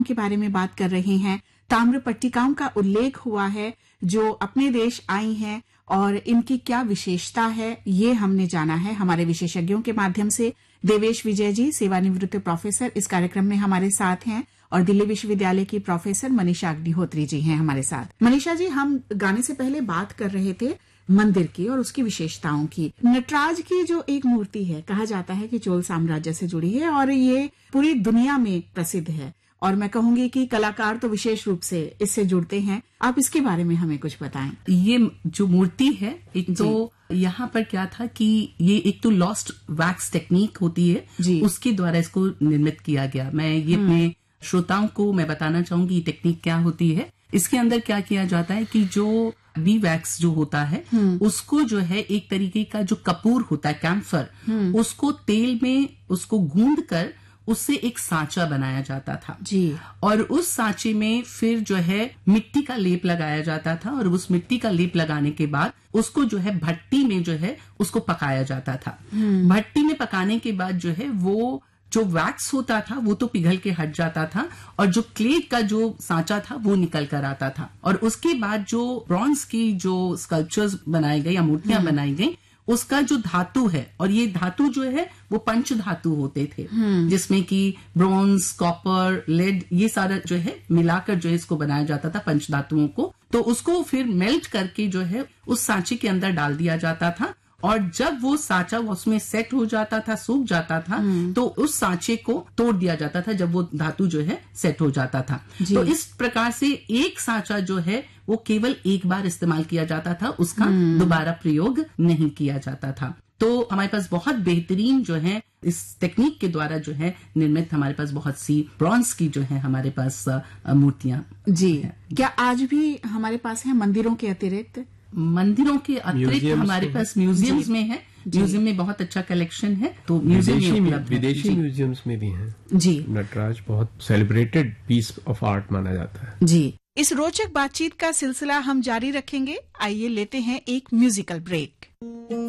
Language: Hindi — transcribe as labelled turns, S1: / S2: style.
S1: के बारे में बात कर रहे हैं। ताम्र पट्टिकाओं का उल्लेख हुआ है जो अपने देश आई हैं और इनकी क्या विशेषता है, ये हमने जाना है हमारे विशेषज्ञों के माध्यम से। देवेश विजय जी, सेवानिवृत्त प्रोफेसर, इस कार्यक्रम में हमारे साथ हैं और दिल्ली विश्वविद्यालय की प्रोफेसर मनीषा अग्निहोत्री जी हैं हमारे साथ। मनीषा जी, हम गाने से पहले बात कर रहे थे मंदिर की और उसकी विशेषताओं की। नटराज की जो एक मूर्ति है, कहा जाता है कि चोल साम्राज्य से जुड़ी है और ये पूरी दुनिया में प्रसिद्ध है और मैं कहूंगी कि कलाकार तो विशेष रूप से इससे जुड़ते हैं। आप इसके बारे में हमें कुछ बताएं।
S2: ये जो मूर्ति है, एक तो यहाँ पर क्या था कि ये एक तो लॉस्ट वैक्स टेक्निक होती है, उसके द्वारा इसको निर्मित किया गया। मैं ये अपने श्रोताओं को मैं बताना चाहूंगी ये टेक्निक क्या होती है। इसके अंदर क्या किया जाता है कि जो बी वैक्स जो होता है उसको जो है एक तरीके का जो कपूर होता है, कैम्फर, उसको तेल में उसको गूंद कर उससे एक सांचा बनाया जाता था
S1: जी।
S2: और उस सांचे में फिर जो है मिट्टी का लेप लगाया जाता था और उस मिट्टी का लेप लगाने के बाद उसको जो है भट्टी में जो है उसको पकाया जाता था। भट्टी में पकाने के बाद जो है वो जो वैक्स होता था वो तो पिघल के हट जाता था और जो क्ले का जो सांचा था वो निकल कर आता था। और उसके बाद जो ब्रॉन्ज की जो स्कल्पचर्स बनाए गए या मूर्तियां बनाई गई, उसका जो धातु है, और ये धातु जो है वो पंच धातु होते थे, जिसमें कि ब्रॉन्ज, कॉपर, लेड, ये सारा जो है मिलाकर जो है इसको बनाया जाता था पंच धातुओं को। तो उसको फिर मेल्ट करके जो है उस सांचे के अंदर डाल दिया जाता था और जब वो सांचा उसमें सेट हो जाता था, सूख जाता था, तो उस सांचे को तोड़ दिया जाता था जब वो धातु जो है सेट हो जाता था। तो इस प्रकार से एक सांचा जो है वो केवल एक बार इस्तेमाल किया जाता था, उसका दोबारा प्रयोग नहीं किया जाता था। तो हमारे पास बहुत बेहतरीन जो है इस टेक्निक के द्वारा जो है निर्मित हमारे पास बहुत सी ब्रॉन्ज की जो है हमारे पास मूर्तियां
S1: जी। क्या आज भी हमारे पास है मंदिरों के अतिरिक्त?
S2: मंदिरों के अतिरिक्त हमारे पास म्यूजियम्स में है। म्यूजियम में बहुत अच्छा कलेक्शन है, तो म्यूजियम में
S3: विदेशी म्यूजियम्स में भी है
S1: जी।
S3: नटराज बहुत सेलिब्रेटेड पीस ऑफ आर्ट माना जाता है
S1: जी। इस रोचक बातचीत का सिलसिला हम जारी रखेंगे। आइए लेते हैं एक म्यूजिकल ब्रेक।